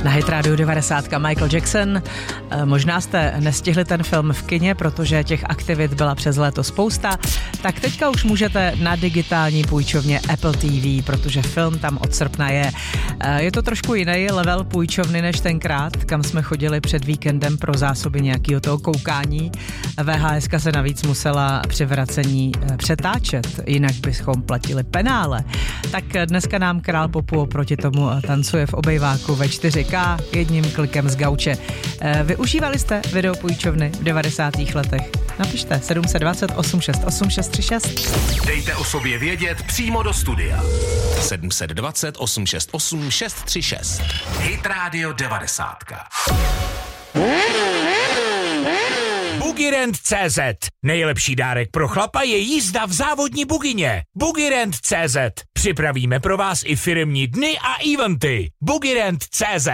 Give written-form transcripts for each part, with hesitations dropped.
Na Hit Radio 90 Michael Jackson. Možná jste nestihli ten film v kině, protože těch aktivit byla přes léto spousta, tak teďka už můžete na digitální půjčovně Apple TV, protože film tam od srpna je. Je to trošku jiný level půjčovny než tenkrát, kam jsme chodili před víkendem pro zásoby nějakého toho koukání. VHSka se navíc musela při vracení přetáčet, jinak bychom platili penále. Tak dneska nám král popu oproti tomu tancuje v obejváku ve 4K jedním klikem z gauče. Využívali jste videopůjčovny v 90. letech? Napište 720 868 636. Dejte o sobě vědět přímo do studia. 720 868 636. Hit Radio 90. Bugirend.cz. Nejlepší dárek pro chlapa je jízda v závodní bugině. Bugirend.cz. Připravíme pro vás i firemní dny a eventy. Bugirend.cz.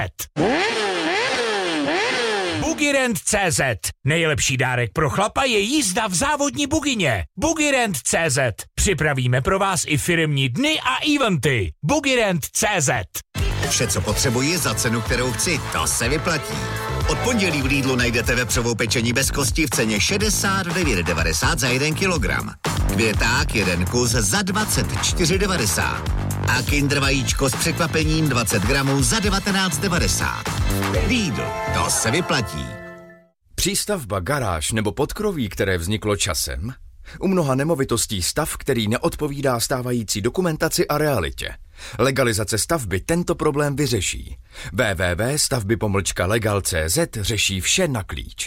Bugirend.cz. Nejlepší dárek pro chlapa je jízda v závodní bugině. Bugirend.cz. Připravíme pro vás i firemní dny a eventy. Bugirend.cz. Vše, co potřebuji za cenu, kterou chci, to se vyplatí. Od pondělí v Lidlu najdete vepřovou pečení bez kosti v ceně 69,90 za 1 kilogram. Květák 1 kus za 24,90. A Kinder vajíčko s překvapením 20 gramů za 19,90. Lidl, to se vyplatí. Přístavba, garáž nebo podkroví, které vzniklo časem? U mnoha nemovitostí stav, který neodpovídá stávající dokumentaci a realitě. Legalizace stavby tento problém vyřeší. www.stavby-legal.cz řeší vše na klíč.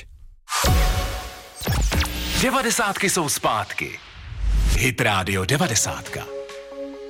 90 jsou zpátky. Hit Radio 90.